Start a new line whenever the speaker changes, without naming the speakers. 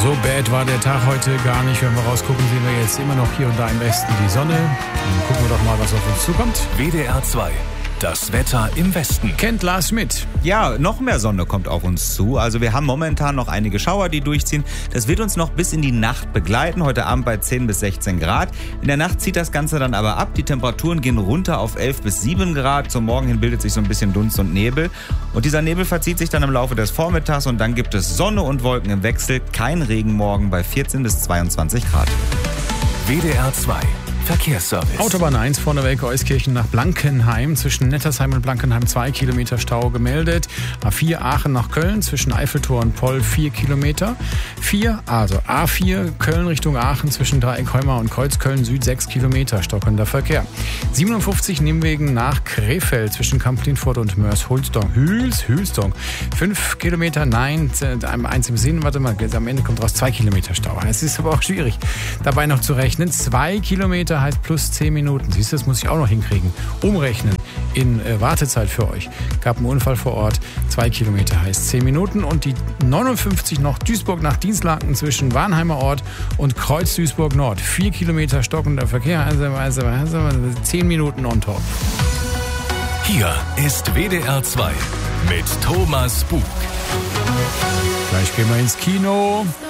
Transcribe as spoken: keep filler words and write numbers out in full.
So bad war der Tag heute gar nicht. Wenn wir rausgucken, sehen wir jetzt immer noch hier und da im Westen die Sonne. Dann gucken wir doch mal, was auf uns zukommt.
W D R zwei. Das Wetter im Westen.
Kennt Lars Schmidt.
Ja, noch mehr Sonne kommt auf uns zu. Also wir haben momentan noch einige Schauer, die durchziehen. Das wird uns noch bis in die Nacht begleiten. Heute Abend bei zehn bis sechzehn Grad. In der Nacht zieht das Ganze dann aber ab. Die Temperaturen gehen runter auf elf bis sieben Grad. Zum Morgen hin bildet sich so ein bisschen Dunst und Nebel. Und dieser Nebel verzieht sich dann im Laufe des Vormittags. Und dann gibt es Sonne und Wolken im Wechsel. Kein Regen morgen bei vierzehn bis zweiundzwanzig Grad.
W D R zwei. Verkehrsservice.
Autobahn eins Vorneweg Euskirchen nach Blankenheim. Zwischen Nettersheim und Blankenheim zwei Kilometer Stau gemeldet. A vier Aachen nach Köln. Zwischen Eiffeltor und Poll vier Kilometer. vier, also A vier Köln Richtung Aachen. Zwischen Dreieckheuma und Kreuzköln Süd sechs Kilometer. Stockender Verkehr. siebenundfünfzig Nimwegen nach Krefeld. Zwischen Kamp-Lintfort und Mörs-Hulsdong. Hüls, Hülsdong. fünf Kilometer, nein, eins im Sinn. Warte mal, am Ende kommt raus zwei Kilometer Stau. Es ist aber auch schwierig, dabei noch zu rechnen. zwei Kilometer heißt plus zehn Minuten. Siehst du, das muss ich auch noch hinkriegen. Umrechnen in äh, Wartezeit für euch. Gab einen Unfall vor Ort. zwei Kilometer heißt zehn Minuten. Und die neunundfünfzig noch Duisburg nach Dienstlaken zwischen Warnheimer Ort und Kreuz Duisburg Nord. vier Kilometer stockender Verkehr. Also, also, also zehn Minuten on top.
Hier ist W D R zwei mit Thomas Bug.
Gleich gehen wir ins Kino.